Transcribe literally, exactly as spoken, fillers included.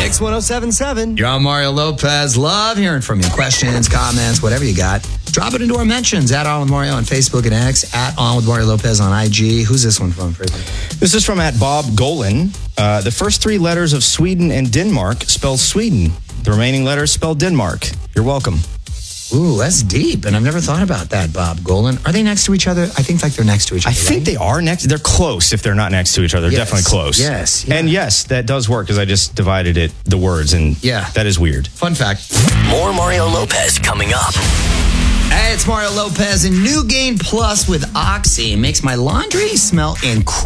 Mix one oh seven point seven. You're on Mario Lopez. Love hearing from you. Questions, comments, whatever you got. Drop it into our mentions. At On With Mario on Facebook and X. At On With Mario Lopez on I G. Who's this one from, Frizzy? This is from at Bob Golan. Uh, the first three letters of Sweden and Denmark spell Sweden. The remaining letters spell Denmark. You're welcome. Ooh, that's deep. And I've never thought about that, Bob Golan. Are they next to each other? I think like they're next to each other. I think right? they are next. They're close if they're not next to each other. Yes. Definitely close. Yes. Yeah. And yes, that does work because I just divided it, the words, and yeah, that is weird. Fun fact. More Mario Lopez coming up. Hey, it's Mario Lopez and New Gain Plus with Oxy. Makes my laundry smell incredible.